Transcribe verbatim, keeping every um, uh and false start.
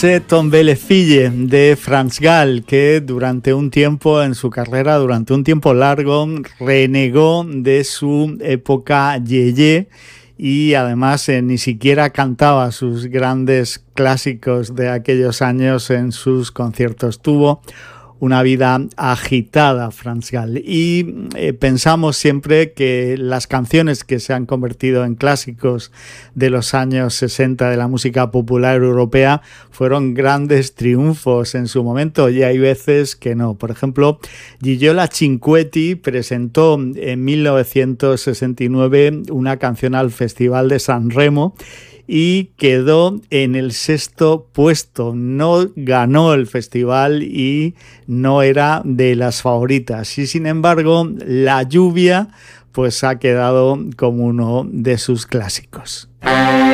Tombele Fille de Frans Gal, que durante un tiempo en su carrera, durante un tiempo largo, renegó de su época yeye y además eh, ni siquiera cantaba sus grandes clásicos de aquellos años en sus conciertos. Tuvo una vida agitada, Frans Gal, y eh, pensamos siempre que las canciones que se han convertido en clásicos de los años sesenta de la música popular europea fueron grandes triunfos en su momento, y hay veces que no. Por ejemplo, Gigiola Cinquetti presentó en mil novecientos sesenta y nueve una canción al Festival de San Remo y quedó en el sexto puesto. No ganó el festival y no era de las favoritas. Y sin embargo, La lluvia pues ha quedado como uno de sus clásicos.